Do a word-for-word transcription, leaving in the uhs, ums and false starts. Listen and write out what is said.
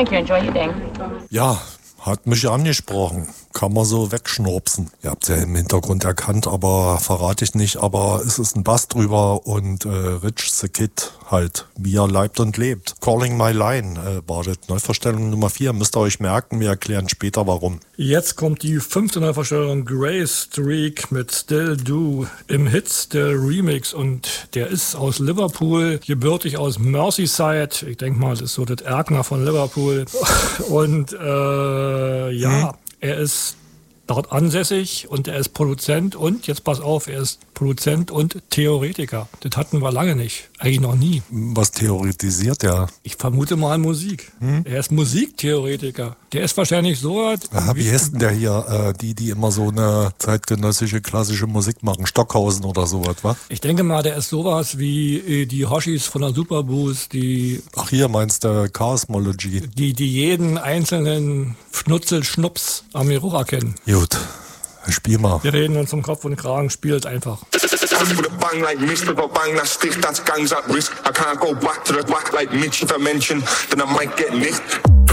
Thank you. Enjoy your day. Ja, hat mich angesprochen. Kann man so wegschnurpsen. Ihr habt es ja im Hintergrund erkannt, aber verrate ich nicht. Aber es ist ein Bass drüber und äh, Rich the Kid halt, wie er leibt und lebt. Calling My Line äh, war das Neuverstellung Nummer vier. Müsst ihr euch merken, wir erklären später warum. Jetzt kommt die fünfte Neuverstellung Grace Streak mit Still Do im Hit Still Remix. Und der ist aus Liverpool, gebürtig aus Merseyside. Ich denke mal, das ist so das Erkner von Liverpool. Und äh, ja... Hm. Er ist dort ansässig und er ist Produzent und, jetzt pass auf, er ist Produzent und Theoretiker. Das hatten wir lange nicht, eigentlich noch nie. Was theoretisiert er? Ich vermute mal Musik. Hm? Er ist Musiktheoretiker. Der ist wahrscheinlich so... Aha, wie heißt denn der hier? Äh, die, die immer so eine zeitgenössische klassische Musik machen. Stockhausen oder sowas, wa? Ich denke mal, der ist sowas wie äh, die Hoshis von der Superboost, die... Ach, hier meinst du Chaosmology. Die, die jeden einzelnen Schnutzel-Schnups am Geruch erkennen. Gut. Spiel mal. Wir reden uns um Kopf und Kragen, spielt einfach. With a bang like mist, with a bang that's stiff, that's gangs at risk. I can't go back to the back like Mitch if I mention, then I might get nicked.